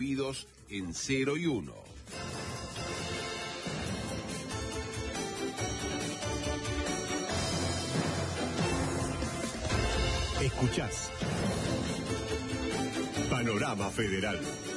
en 0 y 1. Escuchás Panorama Federal.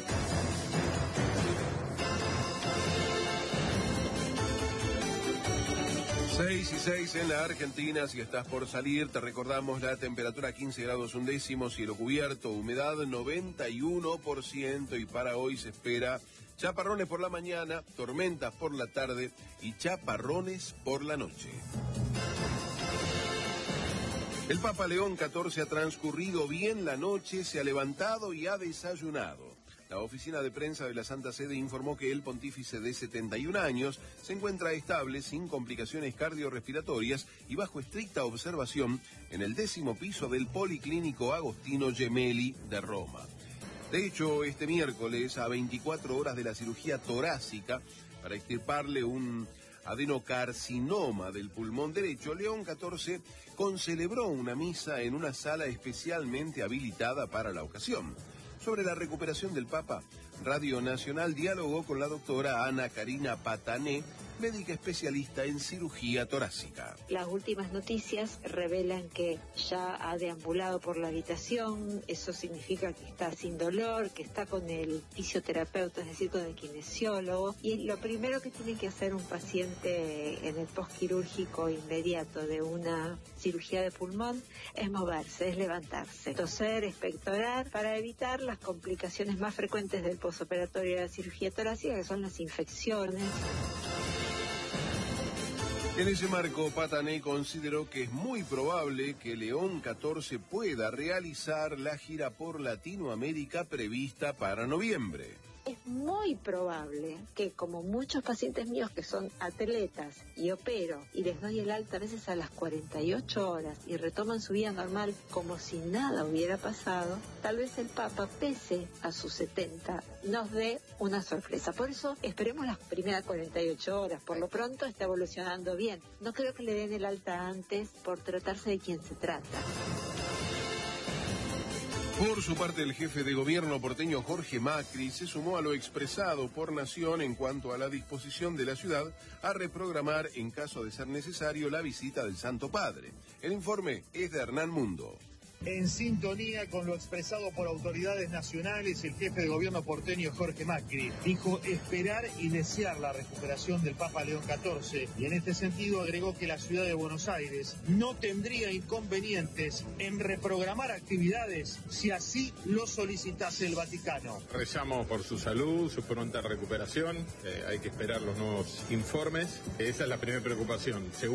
6:06 en la Argentina. Si estás por salir, te recordamos la temperatura 15 grados 1 cielo cubierto, humedad 91%, y para hoy se espera chaparrones por la mañana, tormentas por la tarde y chaparrones por la noche. El Papa León XIV ha transcurrido bien la noche, se ha levantado y ha desayunado. La oficina de prensa de la Santa Sede informó que el pontífice de 71 años se encuentra estable, sin complicaciones cardiorrespiratorias y bajo estricta observación en el 10º piso del Policlínico Agostino Gemelli de Roma. De hecho, este miércoles, a 24 horas de la cirugía torácica para extirparle un adenocarcinoma del pulmón derecho, León XIV concelebró una misa en una sala especialmente habilitada para la ocasión. Sobre la recuperación del Papa, Radio Nacional dialogó con la doctora Ana Karina Patané, médica especialista en cirugía torácica. Las últimas noticias revelan que ya ha deambulado por la habitación, eso significa que está sin dolor, que está con el fisioterapeuta, es decir, con el kinesiólogo, y lo primero que tiene que hacer un paciente en el postquirúrgico inmediato de una cirugía de pulmón es moverse, es levantarse, toser, expectorar, para evitar las complicaciones más frecuentes del posoperatorio de la cirugía torácica, que son las infecciones. En ese marco, Patané consideró que es muy probable que León XIV pueda realizar la gira por Latinoamérica prevista para noviembre. Es muy probable que, como muchos pacientes míos que son atletas y opero y les doy el alta a veces a las 48 horas y retoman su vida normal como si nada hubiera pasado, tal vez el Papa, pese a sus 70, nos dé una sorpresa. Por eso esperemos las primeras 48 horas. Por lo pronto está evolucionando bien. No creo que le den el alta antes por tratarse de quien se trata. Por su parte, el jefe de gobierno porteño Jorge Macri se sumó a lo expresado por Nación en cuanto a la disposición de la ciudad a reprogramar, en caso de ser necesario, la visita del Santo Padre. El informe es de Hernán Mundo. En sintonía con lo expresado por autoridades nacionales, el jefe de gobierno porteño Jorge Macri dijo esperar y desear la recuperación del Papa León XIV, y en este sentido agregó que la ciudad de Buenos Aires no tendría inconvenientes en reprogramar actividades si así lo solicitase el Vaticano. Rezamos por su salud, su pronta recuperación, hay que esperar los nuevos informes, esa es la primera preocupación.